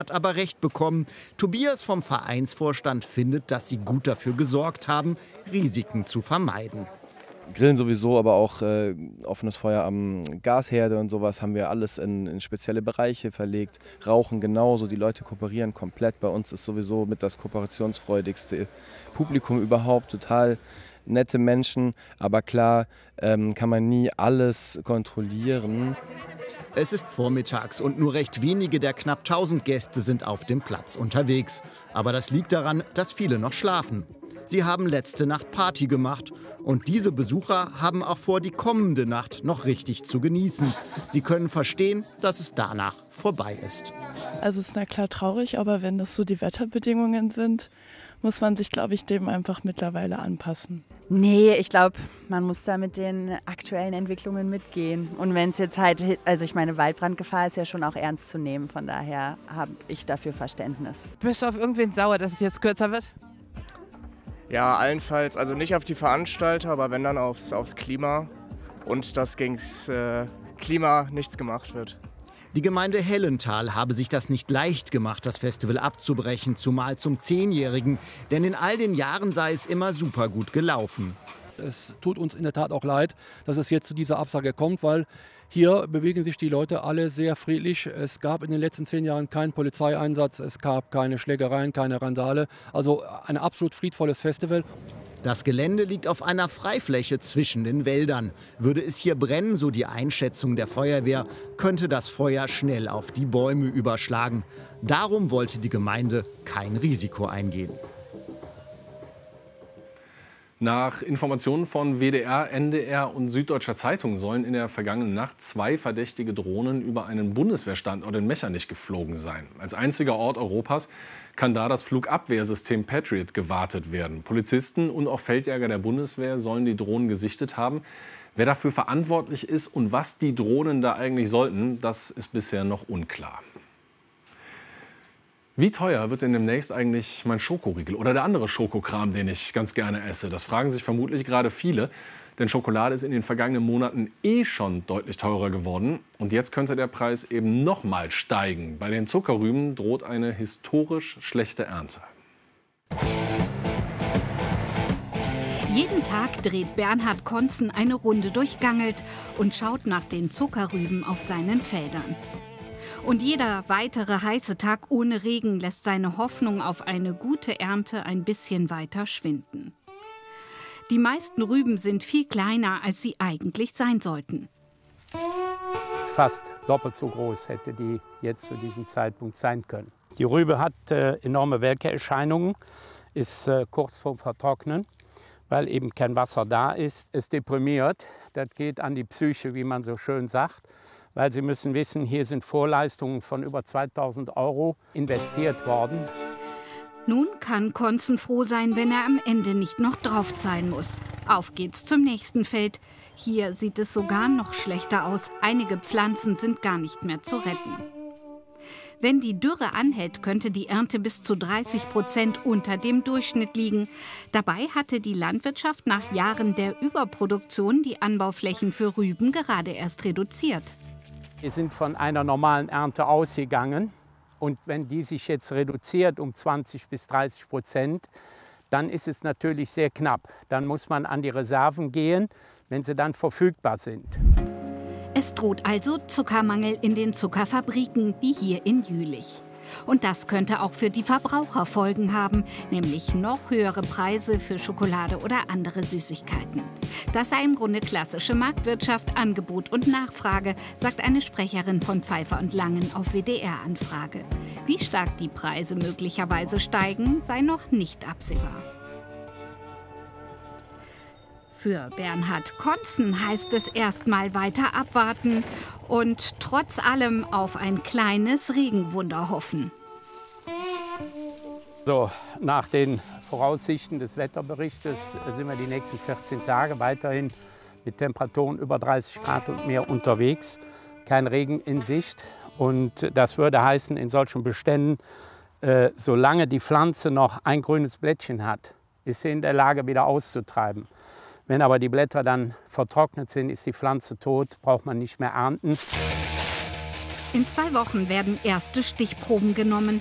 hat aber recht bekommen. Tobias vom Vereinsvorstand findet, dass sie gut dafür gesorgt haben, Risiken zu vermeiden. Grillen sowieso, aber auch offenes Feuer am Gasherde und sowas haben wir alles in spezielle Bereiche verlegt. Rauchen genauso, die Leute kooperieren komplett. Bei uns ist sowieso mit das kooperationsfreudigste Publikum überhaupt, total nette Menschen. Aber klar kann man nie alles kontrollieren. Es ist vormittags und nur recht wenige der knapp 1000 Gäste sind auf dem Platz unterwegs. Aber das liegt daran, dass viele noch schlafen. Sie haben letzte Nacht Party gemacht und diese Besucher haben auch vor, die kommende Nacht noch richtig zu genießen. Sie können verstehen, dass es danach vorbei ist. Also es ist na klar traurig, aber wenn das so die Wetterbedingungen sind, muss man sich, glaube ich, dem einfach mittlerweile anpassen. Nee, ich glaube, man muss da mit den aktuellen Entwicklungen mitgehen. Und wenn es jetzt halt, also ich meine, Waldbrandgefahr ist ja schon auch ernst zu nehmen. Von daher habe ich dafür Verständnis. Bist du auf irgendwen sauer, dass es jetzt kürzer wird? Ja, allenfalls, also nicht auf die Veranstalter, aber wenn dann aufs Klima und dass gegen das Klima nichts gemacht wird. Die Gemeinde Hellental habe sich das nicht leicht gemacht, das Festival abzubrechen, zumal zum 10-Jährigen. Denn in all den Jahren sei es immer super gut gelaufen. Es tut uns in der Tat auch leid, dass es jetzt zu dieser Absage kommt, weil hier bewegen sich die Leute alle sehr friedlich. Es gab in den letzten 10 Jahren keinen Polizeieinsatz, es gab keine Schlägereien, keine Randale. Also ein absolut friedvolles Festival. Das Gelände liegt auf einer Freifläche zwischen den Wäldern. Würde es hier brennen, so die Einschätzung der Feuerwehr, könnte das Feuer schnell auf die Bäume überschlagen. Darum wollte die Gemeinde kein Risiko eingehen. Nach Informationen von WDR, NDR und Süddeutscher Zeitung sollen in der vergangenen Nacht 2 verdächtige Drohnen über einen Bundeswehrstandort in Mechernich geflogen sein. Als einziger Ort Europas kann da das Flugabwehrsystem Patriot gewartet werden. Polizisten und auch Feldjäger der Bundeswehr sollen die Drohnen gesichtet haben. Wer dafür verantwortlich ist und was die Drohnen da eigentlich sollten, das ist bisher noch unklar. Wie teuer wird denn demnächst eigentlich mein Schokoriegel oder der andere Schokokram, den ich ganz gerne esse? Das fragen sich vermutlich gerade viele. Denn Schokolade ist in den vergangenen Monaten schon deutlich teurer geworden. Und jetzt könnte der Preis eben noch mal steigen. Bei den Zuckerrüben droht eine historisch schlechte Ernte. Jeden Tag dreht Bernhard Konzen eine Runde durch Gangelt und schaut nach den Zuckerrüben auf seinen Feldern. Und jeder weitere heiße Tag ohne Regen lässt seine Hoffnung auf eine gute Ernte ein bisschen weiter schwinden. Die meisten Rüben sind viel kleiner, als sie eigentlich sein sollten. Fast doppelt so groß hätte die jetzt zu diesem Zeitpunkt sein können. Die Rübe hat enorme Welkerscheinungen, ist kurz vorm Vertrocknen, weil eben kein Wasser da ist. Es deprimiert, das geht an die Psyche, wie man so schön sagt. Weil Sie müssen wissen, hier sind Vorleistungen von über 2.000 € investiert worden. Nun kann Konzen froh sein, wenn er am Ende nicht noch draufzahlen muss. Auf geht's zum nächsten Feld. Hier sieht es sogar noch schlechter aus. Einige Pflanzen sind gar nicht mehr zu retten. Wenn die Dürre anhält, könnte die Ernte bis zu 30% unter dem Durchschnitt liegen. Dabei hatte die Landwirtschaft nach Jahren der Überproduktion die Anbauflächen für Rüben gerade erst reduziert. Wir sind von einer normalen Ernte ausgegangen. Und wenn die sich jetzt reduziert um 20 bis 30%, dann ist es natürlich sehr knapp. Dann muss man an die Reserven gehen, wenn sie dann verfügbar sind. Es droht also Zuckermangel in den Zuckerfabriken, wie hier in Jülich. Und das könnte auch für die Verbraucher Folgen haben, nämlich noch höhere Preise für Schokolade oder andere Süßigkeiten. Das sei im Grunde klassische Marktwirtschaft, Angebot und Nachfrage, sagt eine Sprecherin von Pfeiffer und Langen auf WDR-Anfrage. Wie stark die Preise möglicherweise steigen, sei noch nicht absehbar. Für Bernhard Konzen heißt es erstmal weiter abwarten und trotz allem auf ein kleines Regenwunder hoffen. So, nach den Voraussichten des Wetterberichtes sind wir die nächsten 14 Tage weiterhin mit Temperaturen über 30 Grad und mehr unterwegs. Kein Regen in Sicht. Und das würde heißen, in solchen Beständen, solange die Pflanze noch ein grünes Blättchen hat, ist sie in der Lage, wieder auszutreiben. Wenn aber die Blätter dann vertrocknet sind, ist die Pflanze tot, braucht man nicht mehr ernten. In 2 Wochen werden erste Stichproben genommen.